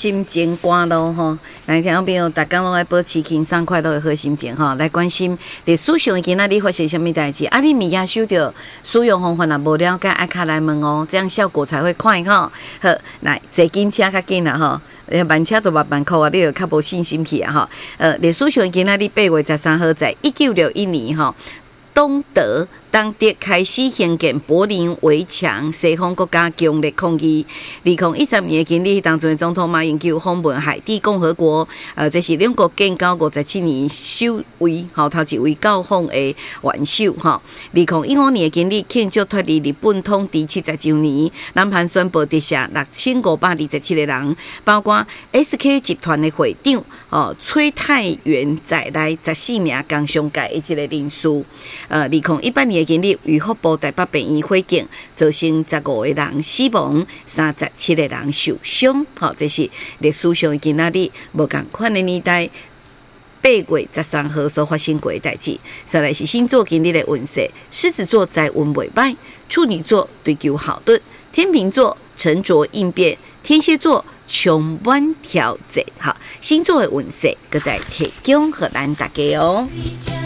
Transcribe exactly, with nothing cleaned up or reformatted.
心情歌咯吼，来听众朋友，大家拢爱保持轻松快乐的好心情吼，来关心历史上今仔日发生什么代志？啊，你物件收到使用方法若无了解，爱卡来问哦，这样效果才会快吼。好，来坐紧车较紧啦吼，慢车都慢慢扣啊，你就较无信心去啊吼。呃，历史上今仔日八月十三号，在一九六一年吼，东德。当地开始兴建柏林围墙，西方国家强烈抗议。二零一三年的经历，当中的总统马英九访问海地共和国，呃，这是两国建交五十七年首位，吼头一位到访的元首，吼。二零一五年的经历，庆祝脱离日本统治七十周年，南韩宣布撤下六千五百二十七个人，包括 S K 集团的会长，哦，崔泰元在内十四名工商界的一个人士。呃，二零一八年。今日于福部台北病院火警，造成十五个人死亡，三十七个人受伤。好，这是历史上今仔日无同款的年代，八月十三号所发生过的代志。再来是星座今日的运势：狮子座在运袂歹，处女座追求好运，天秤座沉着应变，天蝎座充满挑战。好，星座的运势，搁再提供给咱大家哦。